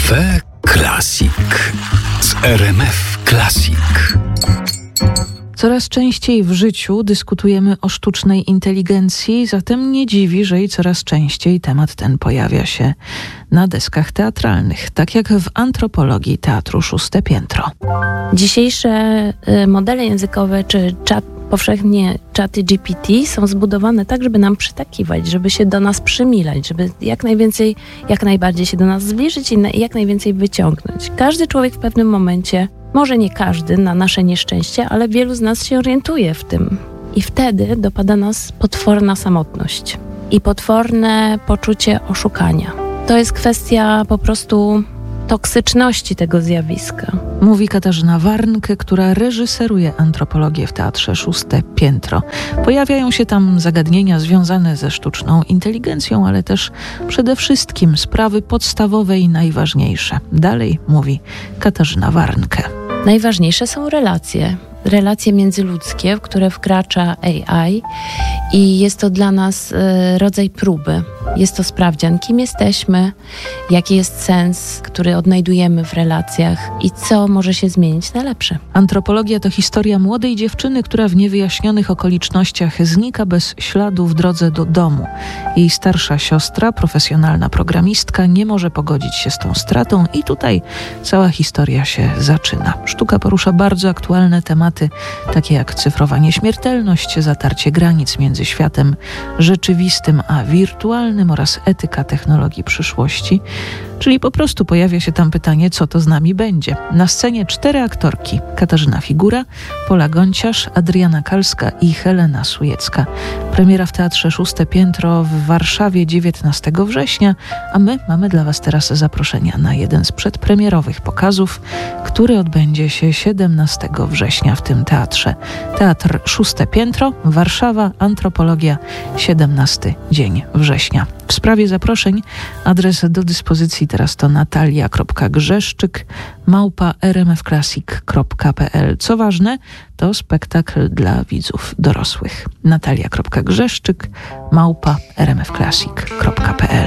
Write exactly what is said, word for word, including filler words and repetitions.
Cafe Classic z R M F Classic. Coraz częściej w życiu dyskutujemy o sztucznej inteligencji, zatem nie dziwi, że i coraz częściej temat ten pojawia się na deskach teatralnych, tak jak w antropologii Teatru Szóste Piętro. Dzisiejsze modele językowe czy czat, powszechnie czaty G P T są zbudowane tak, żeby nam przytakiwać, żeby się do nas przymilać, żeby jak najwięcej, jak najbardziej się do nas zbliżyć i jak najwięcej wyciągnąć. Każdy człowiek w pewnym momencie, może nie każdy, na nasze nieszczęście, ale wielu z nas się orientuje w tym. I wtedy dopada nas potworna samotność i potworne poczucie oszukania. To jest kwestia po prostu toksyczności tego zjawiska. Mówi Katarzyna Warnke, która reżyseruje antropologię w Teatrze Szóste Piętro. Pojawiają się tam zagadnienia związane ze sztuczną inteligencją, ale też przede wszystkim sprawy podstawowe i najważniejsze. Dalej mówi Katarzyna Warnke. Najważniejsze są relacje. Relacje międzyludzkie, w które wkracza A I i jest to dla nas y, rodzaj próby. Jest to sprawdzian, kim jesteśmy, jaki jest sens, który odnajdujemy w relacjach i co może się zmienić na lepsze. Antropologia to historia młodej dziewczyny, która w niewyjaśnionych okolicznościach znika bez śladu w drodze do domu. Jej starsza siostra, profesjonalna programistka, nie może pogodzić się z tą stratą i tutaj cała historia się zaczyna. Sztuka porusza bardzo aktualne tematy, takie jak cyfrowa nieśmiertelność, zatarcie granic między światem rzeczywistym a wirtualnym oraz etyka technologii przyszłości. Czyli po prostu pojawia się tam pytanie, co to z nami będzie. Na scenie cztery aktorki: Katarzyna Figura, Pola Gonciarz, Adriana Kalska i Helena Sujecka. Premiera w Teatrze Szóste Piętro w Warszawie dziewiętnastego września, a my mamy dla Was teraz zaproszenia na jeden z przedpremierowych pokazów, który odbędzie się siedemnastego września w tym teatrze. Teatr Szóste Piętro, Warszawa, Antropologia, siedemnasty dzień września. W sprawie zaproszeń adres do dyspozycji teraz to natalia kropka grzeszczyk małpa r m f classic kropka p l. Co ważne, to spektakl dla widzów dorosłych. natalia kropka grzeszczyk małpa r m f classic kropka p l.